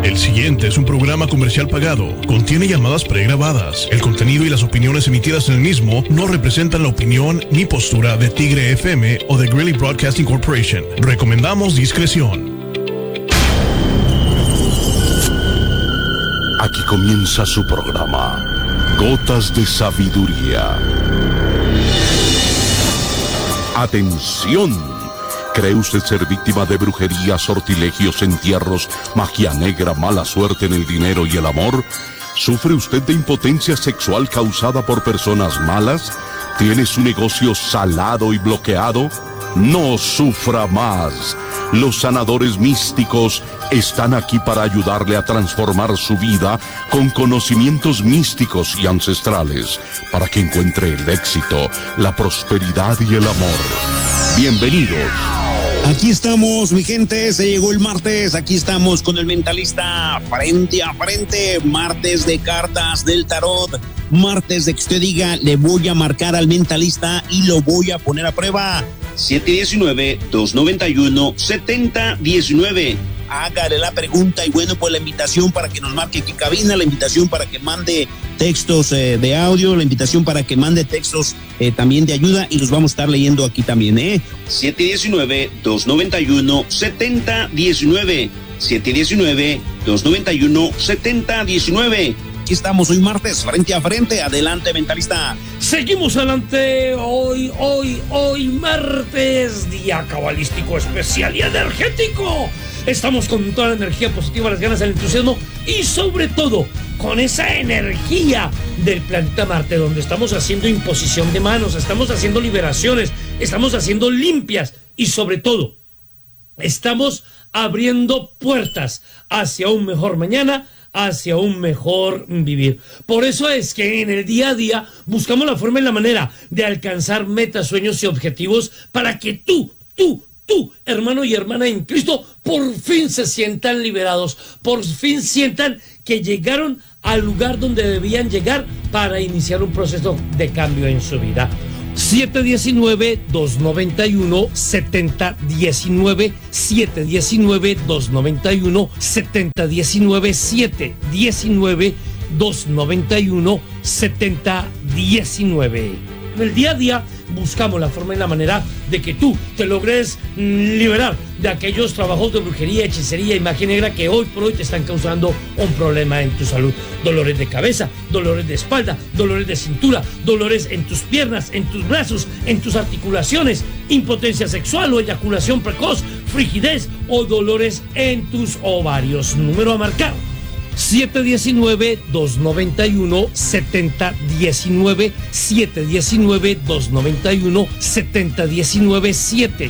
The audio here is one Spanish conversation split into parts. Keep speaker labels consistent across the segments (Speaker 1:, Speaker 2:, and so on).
Speaker 1: El siguiente es un programa comercial pagado. Contiene llamadas pregrabadas. El contenido y las opiniones emitidas en el mismo no representan la opinión ni postura de Tigre FM o de Greeley Broadcasting Corporation. Recomendamos discreción.
Speaker 2: Aquí comienza su programa, Gotas de Sabiduría. ¡Atención! ¿Cree usted ser víctima de brujería, sortilegios, entierros, magia negra, mala suerte en el dinero y el amor? ¿Sufre usted de impotencia sexual causada por personas malas? ¿Tiene su negocio salado y bloqueado? No sufra más. Los sanadores místicos están aquí para ayudarle a transformar su vida con conocimientos místicos y ancestrales, para que encuentre el éxito, la prosperidad y el amor. Bienvenidos.
Speaker 3: Aquí estamos, mi gente, se llegó el martes, aquí estamos con el mentalista frente a frente, martes de cartas del tarot, martes de que usted diga, le voy a marcar al mentalista y lo voy a poner a prueba. 719-291-7019. Hágale la pregunta y bueno, pues la invitación para que nos marque aquí cabina, la invitación para que mande textos de audio, la invitación para que mande textos también de ayuda y los vamos a estar leyendo aquí también,
Speaker 4: 719-291-7019. 719-291-7019.
Speaker 3: Aquí estamos hoy martes, frente a frente. Adelante, mentalista.
Speaker 5: Seguimos adelante. Hoy martes, día cabalístico especial y energético. Estamos con toda la energía positiva, las ganas, el entusiasmo y sobre todo con esa energía del planeta Marte, donde estamos haciendo imposición de manos, estamos haciendo liberaciones, estamos haciendo limpias y sobre todo estamos abriendo puertas hacia un mejor mañana, hacia un mejor vivir. Por eso es que en el día a día buscamos la forma y la manera de alcanzar metas, sueños y objetivos para que tú, hermano y hermana en Cristo, por fin se sientan liberados, por fin sientan que llegaron al lugar donde debían llegar para iniciar un proceso de cambio en su vida. 719-291-7019, 719-291-7019, 719-291-7019. En el día a día buscamos la forma y la manera de que tú te logres liberar de aquellos trabajos de brujería, hechicería y magia negra que hoy por hoy te están causando un problema en tu salud. Dolores de cabeza, dolores de espalda, dolores de cintura, dolores en tus piernas, en tus brazos, en tus articulaciones, impotencia sexual o eyaculación precoz, frigidez o dolores en tus ovarios. Número a marcar: 719-291-7019, 719-291-7019,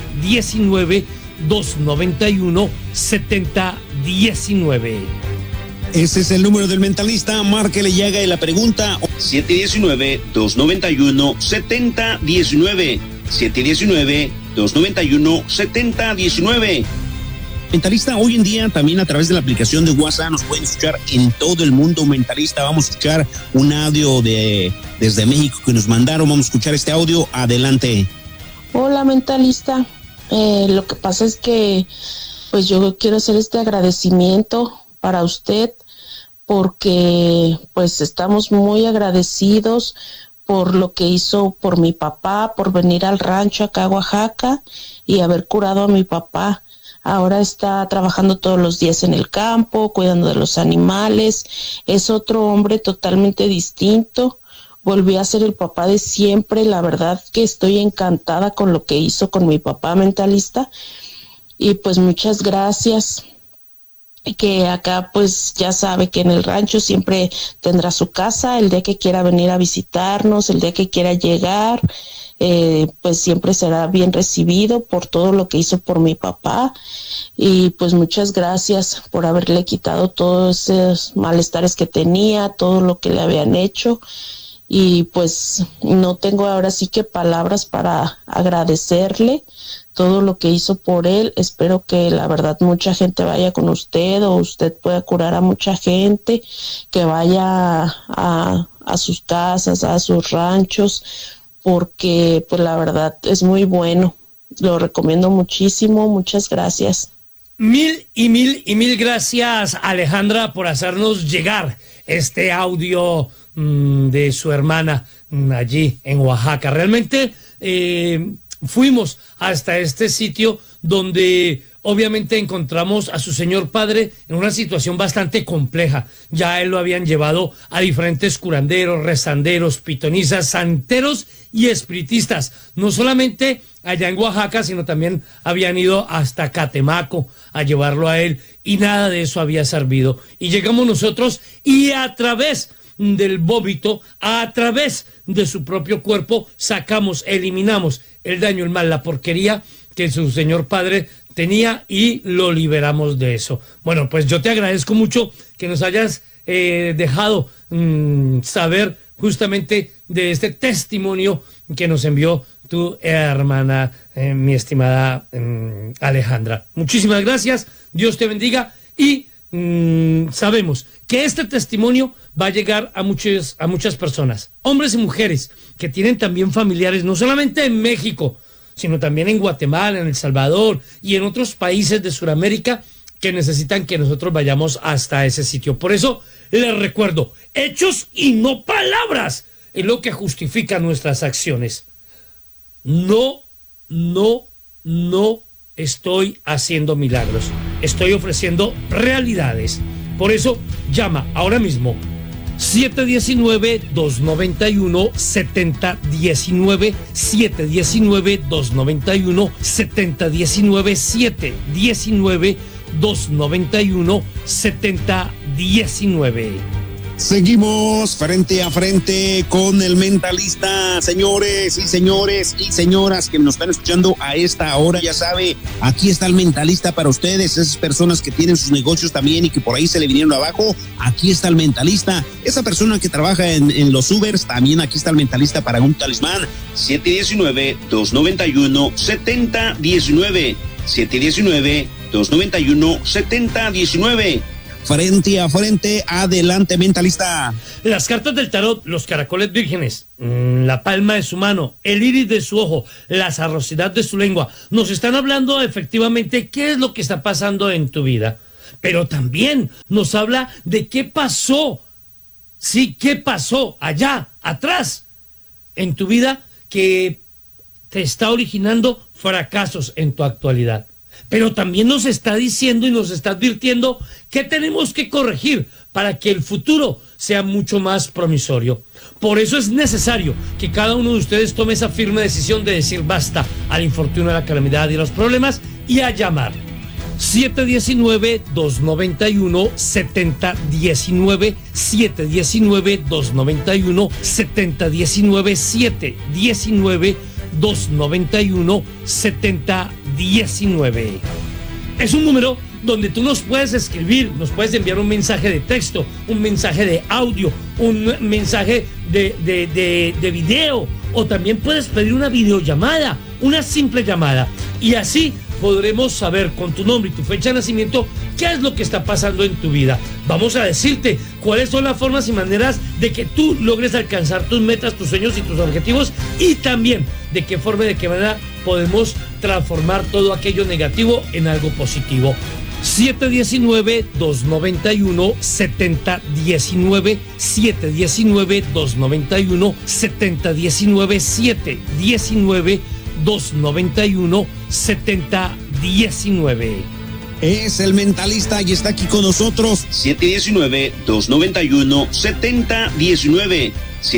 Speaker 5: 719-291-7019.
Speaker 3: Ese es el número del mentalista, márquele y haga la pregunta.
Speaker 4: 719-291-7019, 719-291-7019.
Speaker 3: Mentalista, hoy en día también a través de la aplicación de WhatsApp nos pueden escuchar en todo el mundo. Mentalista, vamos a escuchar un audio desde México que nos mandaron. Vamos a escuchar este audio. Adelante.
Speaker 6: Hola, mentalista. Lo que pasa es que pues yo quiero hacer este agradecimiento para usted porque pues estamos muy agradecidos por lo que hizo por mi papá, por venir al rancho acá a Oaxaca y haber curado a mi papá. Ahora está trabajando todos los días en el campo, cuidando de los animales. Es otro hombre totalmente distinto. Volví a ser el papá de siempre. La verdad que estoy encantada con lo que hizo con mi papá, mentalista. Y pues muchas gracias. Que acá pues ya sabe que en el rancho siempre tendrá su casa. El día que quiera venir a visitarnos, el día que quiera llegar, pues siempre será bien recibido por todo lo que hizo por mi papá. Y pues muchas gracias por haberle quitado todos esos malestares que tenía, todo lo que le habían hecho. Y pues no tengo ahora sí que palabras para agradecerle todo lo que hizo por él. Espero que la verdad mucha gente vaya con usted o usted pueda curar a mucha gente, que vaya a sus casas, a sus ranchos, porque pues la verdad es muy bueno. Lo recomiendo muchísimo. Muchas gracias.
Speaker 5: Mil gracias, Alejandra, por hacernos llegar este audio de su hermana allí en Oaxaca. Realmente fuimos hasta este sitio donde obviamente encontramos a su señor padre en una situación bastante compleja. Ya él lo habían llevado a diferentes curanderos, rezanderos, pitonizas, santeros y espiritistas. No solamente allá en Oaxaca, sino también habían ido hasta Catemaco a llevarlo a él y nada de eso había servido. Y llegamos nosotros y a través del vómito, a través de su propio cuerpo, eliminamos el daño, el mal, la porquería que su señor padre tenía y lo liberamos de eso. Bueno, pues yo te agradezco mucho que nos hayas dejado saber justamente de este testimonio que nos envió tu hermana, mi estimada Alejandra. Muchísimas gracias, Dios te bendiga y sabemos que este testimonio va a llegar a muchas personas, hombres y mujeres que tienen también familiares, no solamente en México, sino también en Guatemala, en El Salvador y en otros países de Sudamérica que necesitan que nosotros vayamos hasta ese sitio. Por eso les recuerdo, hechos y no palabras es lo que justifica nuestras acciones. No estoy haciendo milagros, estoy ofreciendo realidades. Por eso llama ahora mismo 719-291-7019, 719-291-7019, 719-291-7019.
Speaker 3: Seguimos frente a frente con el mentalista, señores y señoras que nos están escuchando a esta hora. Ya sabe, aquí está el mentalista para ustedes, esas personas que tienen sus negocios también y que por ahí se le vinieron abajo. Aquí está el mentalista. Esa persona que trabaja en los Ubers, también aquí está el mentalista para un talismán.
Speaker 4: 719-291-7019, 719-291-7019.
Speaker 3: Frente a frente, adelante, mentalista.
Speaker 5: Las cartas del tarot, los caracoles vírgenes, la palma de su mano, el iris de su ojo, la sarrosidad de su lengua, nos están hablando efectivamente qué es lo que está pasando en tu vida. Pero también nos habla de qué pasó, sí, qué pasó allá, atrás, en tu vida que te está originando fracasos en tu actualidad. Pero también nos está diciendo y nos está advirtiendo que tenemos que corregir para que el futuro sea mucho más promisorio. Por eso es necesario que cada uno de ustedes tome esa firme decisión de decir basta al infortunio, a la calamidad y a los problemas y a llamar 719-291-7019, 719-291-7019, 719-291-7019. Es un número donde tú nos puedes escribir, nos puedes enviar un mensaje de texto, un mensaje de audio, un mensaje de video, o también puedes pedir una videollamada, una simple llamada, y así podremos saber con tu nombre y tu fecha de nacimiento qué es lo que está pasando en tu vida. Vamos a decirte cuáles son las formas y maneras de que tú logres alcanzar tus metas, tus sueños y tus objetivos, y también de qué forma y de qué manera podemos transformar todo aquello negativo en algo positivo. 719-291-7019, 719-291-7019, 719-291-7019.
Speaker 3: Es el mentalista y está aquí con nosotros.
Speaker 4: 719-291-7019,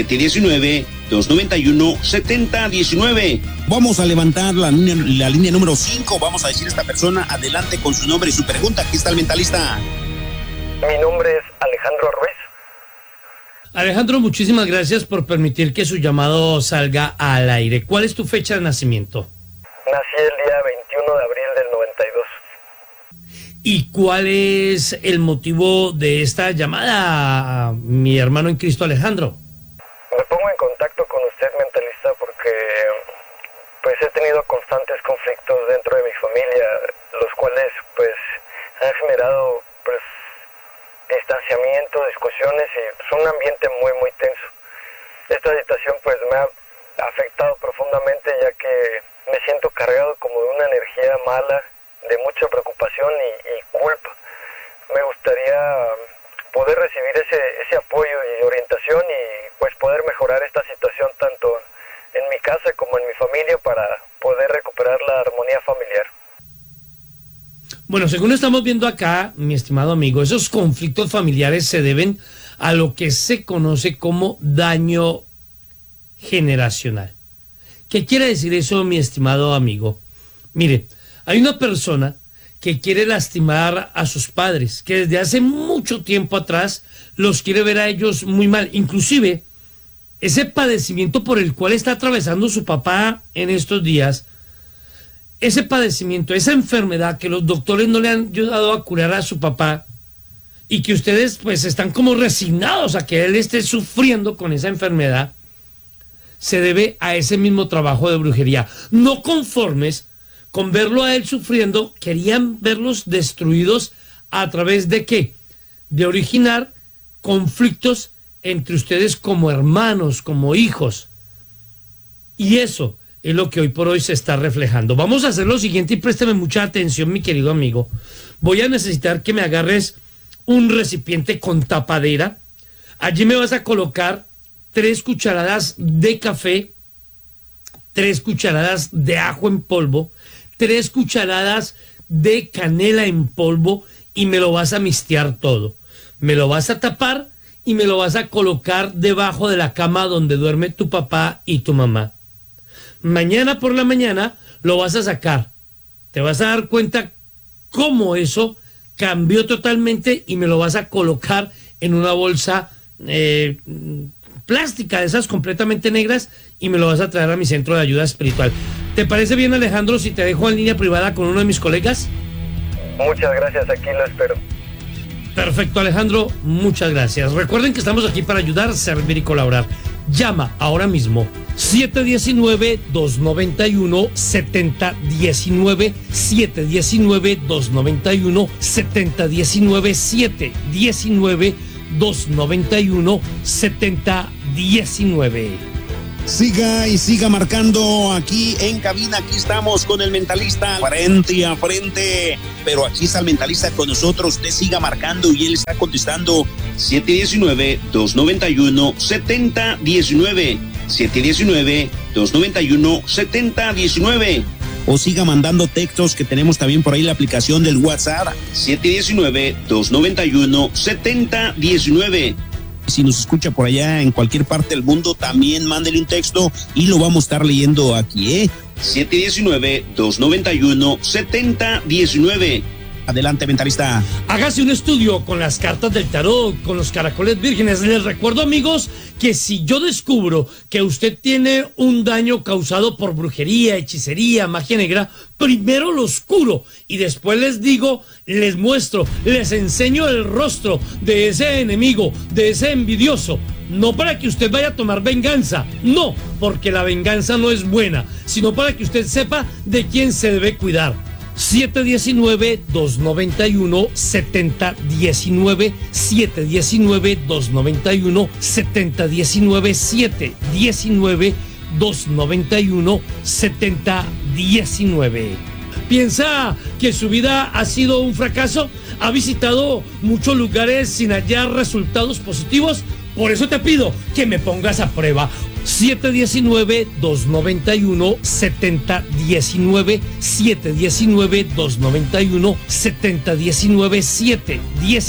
Speaker 4: 719-291-7019.
Speaker 3: Vamos a levantar la línea número 5. Vamos a decir a esta persona adelante con su nombre y su pregunta. Aquí está el mentalista.
Speaker 7: Mi nombre es Alejandro Ruiz.
Speaker 5: Alejandro, muchísimas gracias por permitir que su llamado salga al aire. ¿Cuál es tu fecha de nacimiento?
Speaker 7: Nací el día 21 de abril del 92.
Speaker 5: ¿Y cuál es el motivo de esta llamada, mi hermano en Cristo Alejandro?
Speaker 7: Me pongo en contacto con usted, mentalista, porque pues he tenido constantes conflictos dentro de mi familia, los cuales pues han generado pues distanciamiento, discusiones y pues, un ambiente muy muy tenso. Esta situación pues me ha afectado profundamente, ya que me siento cargado como de una energía mala mucha preocupación y culpa. Me gustaría poder recibir ese apoyo y orientación y pues poder mejorar esta situación tanto en mi casa como en mi familia para poder recuperar la armonía familiar.
Speaker 5: Bueno, según estamos viendo acá, mi estimado amigo, esos conflictos familiares se deben a lo que se conoce como daño generacional. ¿Qué quiere decir eso, mi estimado amigo? Mire, hay una persona que quiere lastimar a sus padres, que desde hace mucho tiempo atrás los quiere ver a ellos muy mal. Inclusive, ese padecimiento por el cual está atravesando su papá en estos días, ese padecimiento, esa enfermedad que los doctores no le han ayudado a curar a su papá y que ustedes pues están como resignados a que él esté sufriendo con esa enfermedad, se debe a ese mismo trabajo de brujería. No conformes con verlo a él sufriendo, querían verlos destruidos a través de ¿qué? De originar conflictos entre ustedes como hermanos, como hijos. Y eso es lo que hoy por hoy se está reflejando. Vamos a hacer lo siguiente y présteme mucha atención, mi querido amigo. Voy a necesitar que me agarres un recipiente con tapadera. Allí me vas a colocar 3 cucharadas de café, 3 cucharadas de ajo en polvo, 3 cucharadas de canela en polvo y me lo vas a mixtear todo. Me lo vas a tapar y me lo vas a colocar debajo de la cama donde duerme tu papá y tu mamá. Mañana por la mañana lo vas a sacar. Te vas a dar cuenta cómo eso cambió totalmente y me lo vas a colocar en una bolsa plástica de esas completamente negras y me lo vas a traer a mi centro de ayuda espiritual. ¿Te parece bien, Alejandro, si te dejo en línea privada con uno de mis colegas?
Speaker 7: Muchas gracias, aquí lo espero.
Speaker 5: Perfecto, Alejandro, muchas gracias. Recuerden que estamos aquí para ayudar, servir y colaborar. Llama ahora mismo 719-291-7019, 719-291-7019, 719-291-7019.
Speaker 3: Siga y siga marcando aquí en cabina. Aquí estamos con el mentalista frente a frente. Pero aquí está el mentalista con nosotros. Usted siga marcando y él está contestando.
Speaker 4: 719-291-7019. 719-291-7019.
Speaker 3: O siga mandando textos, que tenemos también por ahí la aplicación del WhatsApp.
Speaker 4: 719-291-7019.
Speaker 3: Si nos escucha por allá en cualquier parte del mundo, también mándele un texto y lo vamos a estar leyendo aquí,
Speaker 4: 719-291-7019.
Speaker 3: Adelante, mentalista.
Speaker 5: Hágase un estudio con las cartas del tarot, con los caracoles vírgenes. Les recuerdo, amigos, que si yo descubro que usted tiene un daño causado por brujería, hechicería, magia negra, primero lo oscuro y después les digo, les muestro, les enseño el rostro de ese enemigo, de ese envidioso. No para que usted vaya a tomar venganza, no, porque la venganza no es buena, sino para que usted sepa de quién se debe cuidar. 719-291-7019, 719-291-7019, 719-291-7019. ¿Piensa que su vida ha sido un fracaso? ¿Ha visitado muchos lugares sin hallar resultados positivos? Por eso te pido que me pongas a prueba. 719-291-7019, 719-291-7019,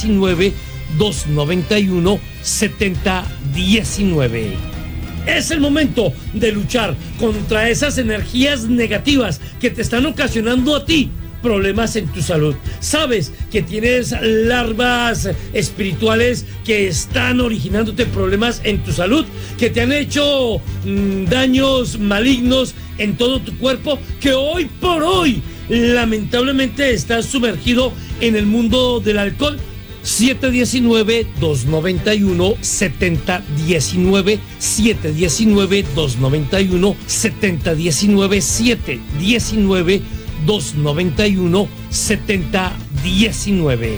Speaker 5: 719-291-7019. Es el momento de luchar contra esas energías negativas que te están ocasionando a ti problemas en tu salud. Sabes que tienes larvas espirituales que están originándote problemas en tu salud, que te han hecho daños malignos en todo tu cuerpo, que hoy por hoy lamentablemente estás sumergido en el mundo del alcohol. 719-291-7019, 719-291-7019, 719-291-7019.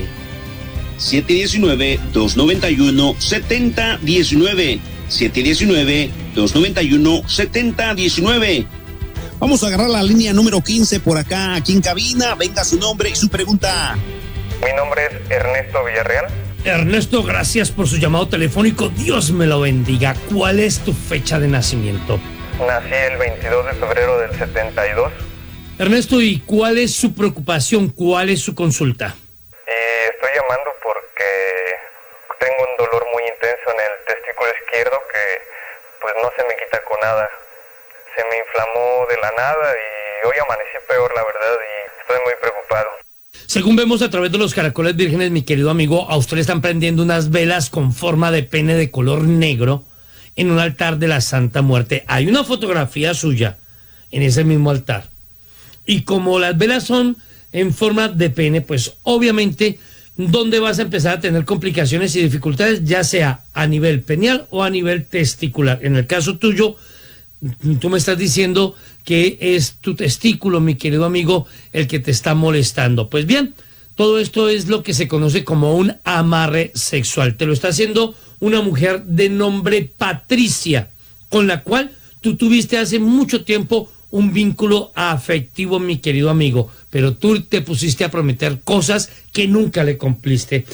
Speaker 4: 719-291-7019. 719-291-7019.
Speaker 3: Vamos a agarrar la línea número 15 por acá, aquí en cabina. Venga su nombre y su pregunta.
Speaker 7: Mi nombre es Ernesto Villarreal.
Speaker 5: Ernesto, gracias por su llamado telefónico. Dios me lo bendiga. ¿Cuál es tu fecha de nacimiento?
Speaker 7: Nací el 22 de febrero del 72.
Speaker 5: Ernesto, ¿y cuál es su preocupación? ¿Cuál es su consulta?
Speaker 7: Estoy llamando porque tengo un dolor muy intenso en el testículo izquierdo que pues no se me quita con nada. Se me inflamó de la nada y hoy amanecí peor, la verdad, y estoy muy preocupado.
Speaker 5: Según vemos a través de los caracoles vírgenes, mi querido amigo, a usted le están prendiendo unas velas con forma de pene de color negro en un altar de la Santa Muerte. Hay una fotografía suya en ese mismo altar. Y como las velas son en forma de pene, pues obviamente, ¿dónde vas a empezar a tener complicaciones y dificultades? Ya sea a nivel peneal o a nivel testicular. En el caso tuyo, tú me estás diciendo que es tu testículo, mi querido amigo, el que te está molestando. Pues bien, todo esto es lo que se conoce como un amarre sexual. Te lo está haciendo una mujer de nombre Patricia, con la cual tú tuviste hace mucho tiempo un vínculo afectivo, mi querido amigo, pero tú te pusiste a prometer cosas que nunca le cumpliste,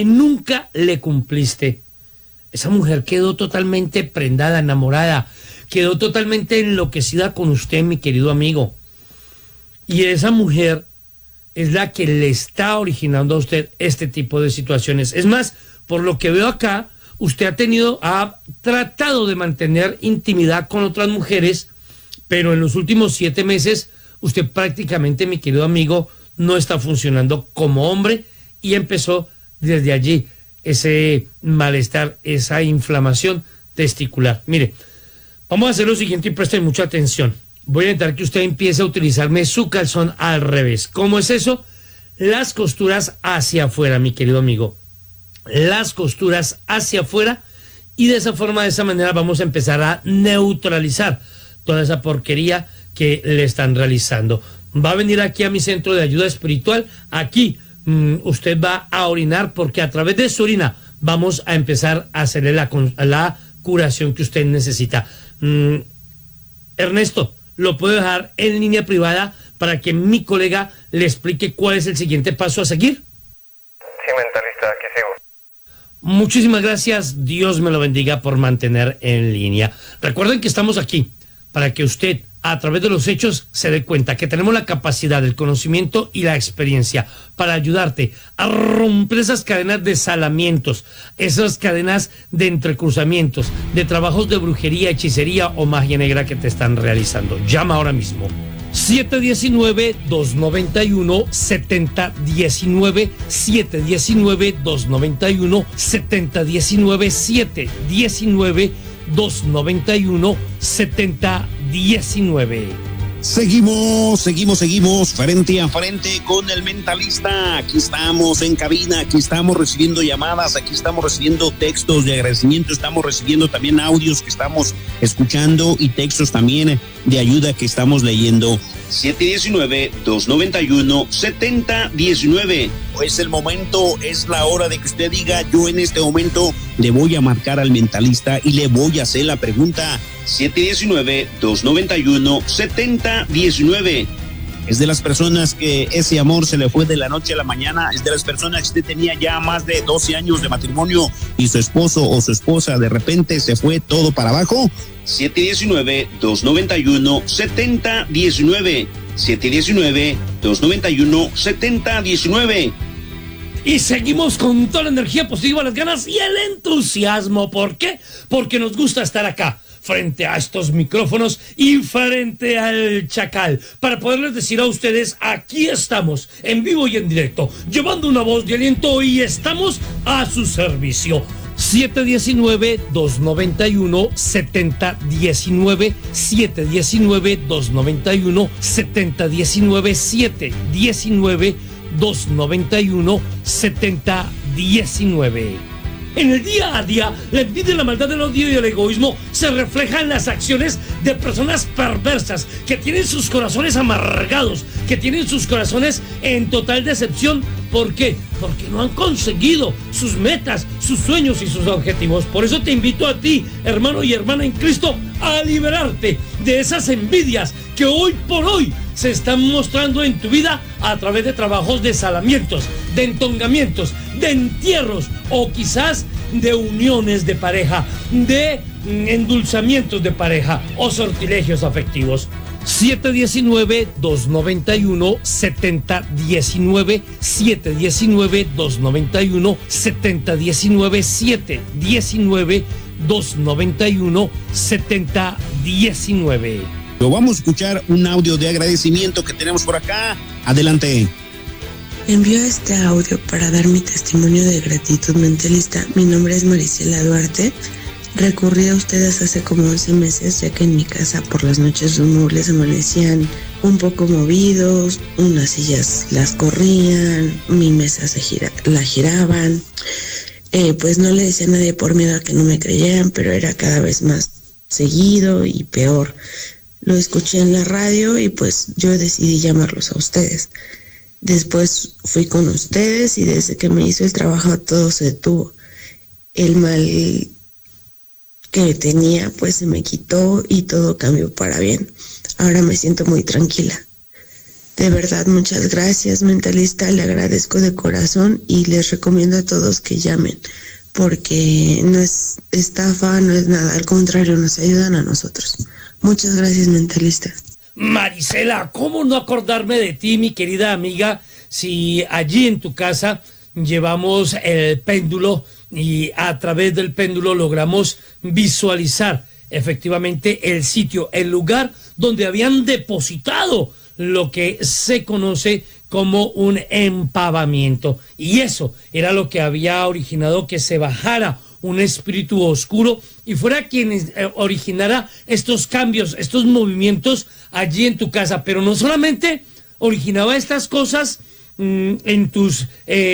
Speaker 5: Esa mujer quedó totalmente prendada, enamorada, quedó totalmente enloquecida con usted, mi querido amigo. Y esa mujer es la que le está originando a usted este tipo de situaciones. Es más, por lo que veo acá, usted ha tratado de mantener intimidad con otras mujeres, pero en los últimos 7 meses, usted prácticamente, mi querido amigo, no está funcionando como hombre y empezó desde allí ese malestar, esa inflamación testicular. Mire, vamos a hacer lo siguiente y presten mucha atención. Voy a intentar que usted empiece a utilizarme su calzón al revés. ¿Cómo es eso? Las costuras hacia afuera, mi querido amigo. Las costuras hacia afuera, y de esa forma, de esa manera, vamos a empezar a neutralizar toda esa porquería que le están realizando. Va a venir aquí a mi centro de ayuda espiritual. Aquí usted va a orinar, porque a través de su orina vamos a empezar a hacerle la curación que usted necesita. Ernesto, lo puedo dejar en línea privada para que mi colega le explique cuál es el siguiente paso a seguir.
Speaker 7: Sí, mentalista, aquí sigo.
Speaker 5: Muchísimas gracias. Dios me lo bendiga por mantener en línea. Recuerden que estamos aquí para que usted, a través de los hechos, se dé cuenta que tenemos la capacidad, el conocimiento y la experiencia para ayudarte a romper esas cadenas de salamientos, esas cadenas de entrecruzamientos, de trabajos de brujería, hechicería o magia negra que te están realizando. Llama ahora mismo. 719-291-7019, 719-291-7019, 719-291-7019.
Speaker 3: Seguimos frente a frente con el mentalista. Aquí estamos en cabina, aquí estamos recibiendo llamadas, aquí estamos recibiendo textos de agradecimiento, estamos recibiendo también audios que estamos escuchando y textos también de ayuda que estamos leyendo.
Speaker 4: 719-291-7019.
Speaker 3: Es el momento, es la hora de que usted diga: yo en este momento le voy a marcar al mentalista y le voy a hacer la pregunta.
Speaker 4: 719-291-7019.
Speaker 3: Es de las personas que ese amor se le fue de la noche a la mañana. Es de las personas que usted tenía ya más de 12 años de matrimonio y su esposo o su esposa de repente se fue todo para abajo.
Speaker 4: 719-291-7019. 719-291-7019.
Speaker 5: Y seguimos con toda la energía positiva, las ganas y el entusiasmo. ¿Por qué? Porque nos gusta estar acá, frente a estos micrófonos y frente al chacal, para poderles decir a ustedes: aquí estamos, en vivo y en directo, llevando una voz de aliento y estamos a su servicio. 719-291-7019, 719-291-7019, 719-291-7019. En el día a día, la envidia, la maldad, el odio y el egoísmo se reflejan en las acciones de personas perversas que tienen sus corazones amargados, que tienen sus corazones en total decepción. ¿Por qué? Porque no han conseguido sus metas, sus sueños y sus objetivos. Por eso te invito a ti, hermano y hermana en Cristo, a liberarte de esas envidias que hoy por hoy se están mostrando en tu vida a través de trabajos de salamientos, de entongamientos, de entierros o quizás de uniones de pareja, de endulzamientos de pareja o sortilegios afectivos. 719-291-7019, 719-291-7019, 719-291-7019.
Speaker 3: Vamos a escuchar un audio de agradecimiento que tenemos por acá. Adelante.
Speaker 8: Envío este audio para dar mi testimonio de gratitud mentalista. Mi nombre es Marisela Duarte. Recurrí a ustedes hace como 11 meses, ya que en mi casa por las noches los muebles amanecían un poco movidos, unas sillas las corrían, mi mesa la giraban. Pues no le decía a nadie por miedo a que no me creyeran, pero era cada vez más seguido y peor. Lo escuché en la radio y pues yo decidí llamarlos a ustedes. Después fui con ustedes y desde que me hizo el trabajo todo se detuvo. El mal que tenía pues se me quitó y todo cambió para bien. Ahora me siento muy tranquila. De verdad, muchas gracias, mentalista, le agradezco de corazón y les recomiendo a todos que llamen, porque no es estafa, no es nada, al contrario, nos ayudan a nosotros. Muchas gracias, mentalista.
Speaker 5: Marisela, ¿cómo no acordarme de ti, mi querida amiga, si allí en tu casa llevamos el péndulo y a través del péndulo logramos visualizar efectivamente el sitio, el lugar donde habían depositado lo que se conoce como un empavamiento, y eso era lo que había originado que se bajara un espíritu oscuro y fuera quien originara estos cambios, estos movimientos allí en tu casa. Pero no solamente originaba estas cosas en tus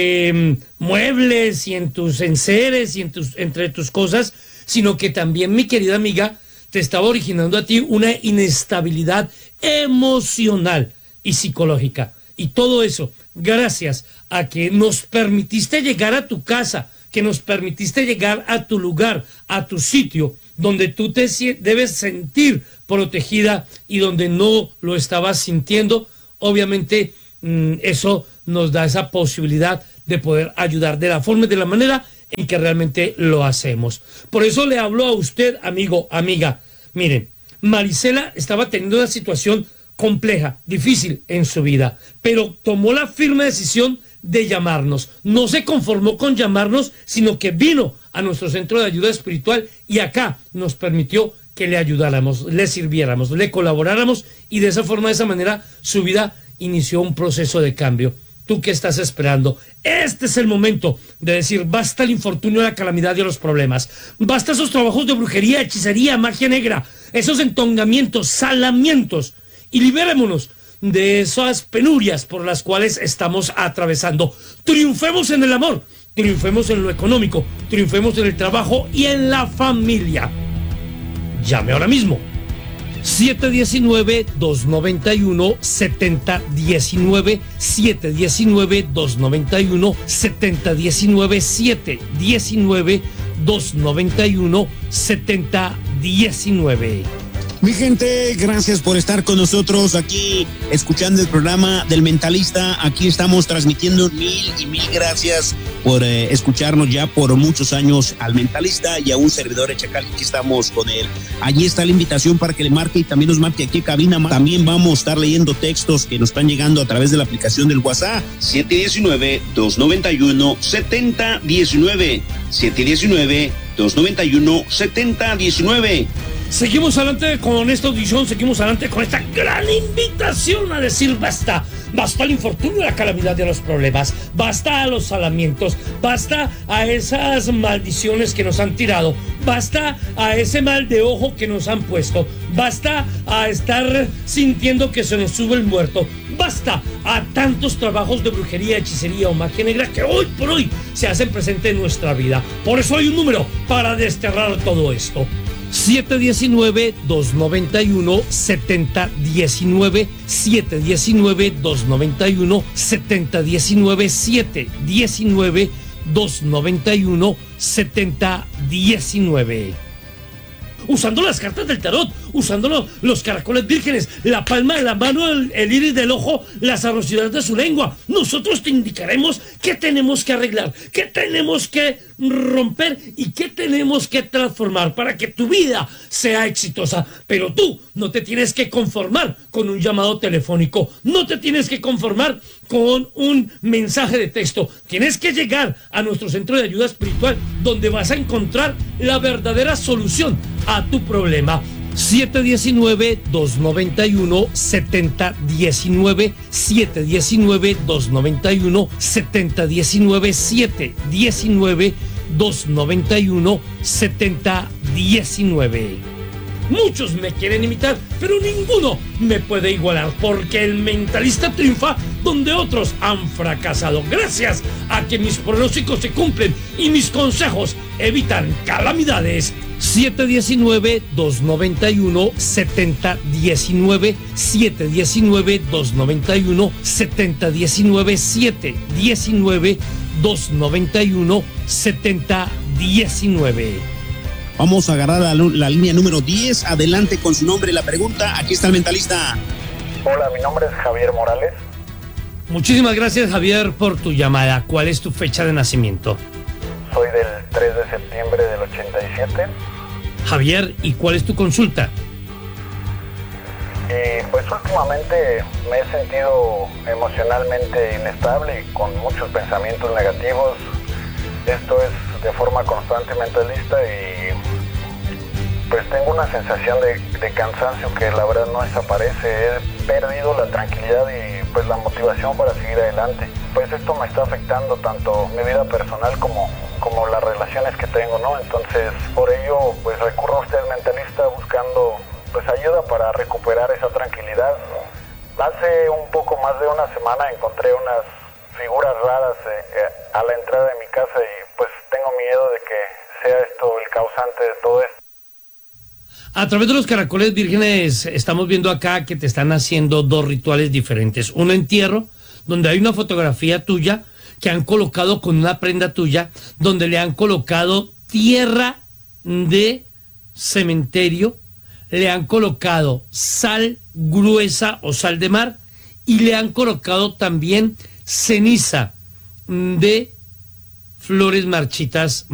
Speaker 5: muebles y en tus enseres y entre tus cosas, sino que también, mi querida amiga, te estaba originando a ti una inestabilidad emocional y psicológica. Y todo eso gracias a que nos permitiste llegar a tu casa, que nos permitiste llegar a tu lugar, a tu sitio, donde tú te debes sentir protegida y donde no lo estabas sintiendo. Obviamente eso nos da esa posibilidad de poder ayudar de la forma y de la manera en que realmente lo hacemos. Por eso le hablo a usted, amigo, amiga. Miren, Marisela estaba teniendo una situación compleja, difícil en su vida, pero tomó la firme decisión de llamarnos. No se conformó con llamarnos, sino que vino a nuestro centro de ayuda espiritual y acá nos permitió que le ayudáramos, le sirviéramos, le colaboráramos, y de esa forma, de esa manera, su vida inició un proceso de cambio. ¿Tú qué estás esperando? Este es el momento de decir basta el infortunio, la calamidad y los problemas. Basta esos trabajos de brujería, hechicería, magia negra, esos entongamientos, salamientos, y liberémonos de esas penurias por las cuales estamos atravesando. Triunfemos en el amor, triunfemos en lo económico, triunfemos en el trabajo y en la familia. Llame ahora mismo. 719-291-7019, 719-291-7019, 719-291-7019.
Speaker 3: Mi gente, gracias por estar con nosotros aquí, escuchando el programa del Mentalista. Aquí estamos transmitiendo mil gracias por escucharnos ya por muchos años al Mentalista y a un servidor de Chacal. Aquí estamos con él. Allí está la invitación para que le marque y también nos marque aquí en cabina. También vamos a estar leyendo textos que nos están llegando a través de la aplicación del WhatsApp.
Speaker 4: 719-291-7019. 719-291-7019.
Speaker 5: Seguimos adelante con esta audición, seguimos adelante con esta gran invitación a decir basta. Basta al infortunio, la calamidad de los problemas. Basta a los salamientos. Basta a esas maldiciones que nos han tirado. Basta a ese mal de ojo que nos han puesto. Basta a estar sintiendo que se nos sube el muerto. Basta a tantos trabajos de brujería, hechicería o magia negra que hoy por hoy se hacen presente en nuestra vida. Por eso hay un número para desterrar todo esto. 719-291-7019, 719-291-7019, 719-291-7019. Usando las cartas del tarot, usando los caracoles vírgenes, la palma de la mano, el iris del ojo, las arrocidades de su lengua. Nosotros te indicaremos qué tenemos que arreglar, qué tenemos que romper y qué tenemos que transformar para que tu vida sea exitosa. Pero tú no te tienes que conformar con un llamado telefónico, no te tienes que conformar con un mensaje de texto. Tienes que llegar a nuestro centro de ayuda espiritual, donde vas a encontrar la verdadera solución a tu problema. 719-291-7019, 719-291-7019, 719-291-7019. Muchos me quieren imitar, pero ninguno me puede igualar, porque el mentalista triunfa donde otros han fracasado, gracias a que mis pronósticos se cumplen y mis consejos evitan calamidades. 719-291-7019, 719-291-7019, 719-291-7019.
Speaker 3: Vamos a agarrar la línea número 10. Adelante con su nombre y la pregunta. Aquí está el mentalista.
Speaker 7: Hola, mi nombre es Javier Morales.
Speaker 5: Muchísimas gracias, Javier, por tu llamada. ¿Cuál es tu fecha de nacimiento?
Speaker 7: Soy del 3 de septiembre del 87.
Speaker 5: Javier, ¿y cuál es tu consulta?
Speaker 7: Pues últimamente me he sentido emocionalmente inestable y con muchos pensamientos negativos. Esto es de forma constante mentalista y pues tengo una sensación de cansancio que la verdad no desaparece. He perdido la tranquilidad y pues la motivación para seguir adelante. Pues esto me está afectando tanto mi vida personal como las relaciones que tengo, ¿no? Entonces por ello pues recurro a usted, mentalista, buscando pues ayuda para recuperar esa tranquilidad. Hace un poco más de una semana encontré unas figuras raras a la entrada de mi casa y pues tengo miedo de que sea esto el causante de todo esto.
Speaker 5: A través de los caracoles vírgenes estamos viendo acá que te están haciendo dos rituales diferentes. Un entierro, donde hay una fotografía tuya que han colocado con una prenda tuya, donde le han colocado tierra de cementerio, le han colocado sal gruesa o sal de mar y le han colocado también ceniza de flores marchitas